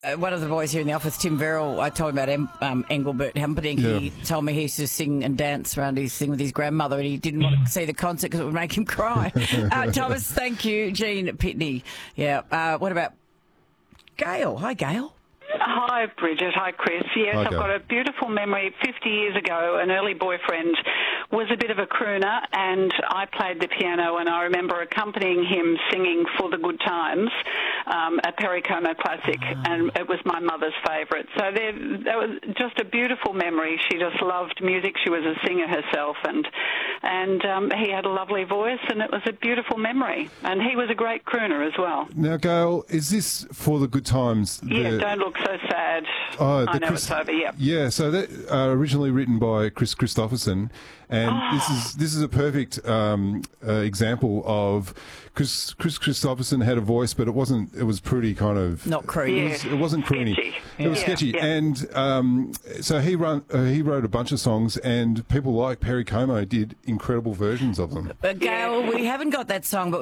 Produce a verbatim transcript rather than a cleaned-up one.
uh, one of the boys here in the office, Tim Verrill, I told him about em, um, Engelbert Humperdinck. Yeah. He told me he used to sing and dance around his thing with his grandmother, and he didn't want to see the concert because it would make him cry. uh, Thomas, thank you. Jean Pitney. Yeah. Uh, what about Gail? Hi, Gail. Hi, Bridget. Hi, Chris. Yes, Hi, I've Gail. got a beautiful memory. fifty years ago, an early boyfriend was a bit of a crooner, and I played the piano, and I remember accompanying him singing For the Good Times, um, a Perry Como classic, and it was my mother's favourite. So there, that was just a beautiful memory. She just loved music. She was a singer herself, and and um, he had a lovely voice, and it was a beautiful memory. And he was a great crooner as well. Now, Gail, is this For the Good Times? The, Yeah, don't look so sad. Oh, I the know Chris- it's over, yeah. Yeah, so that uh, originally written by Chris Christopherson, and Oh. this is this is a perfect um, uh, example of Chris Chris Christopherson had a voice, but it wasn't. It was pretty kind of Not croony. It, was, it wasn't croony. Sketchy. It was Yeah, sketchy, yeah. and um, so he run uh, he wrote a bunch of songs, and people like Perry Como did incredible versions of them. Uh, Gail, we haven't got that song, but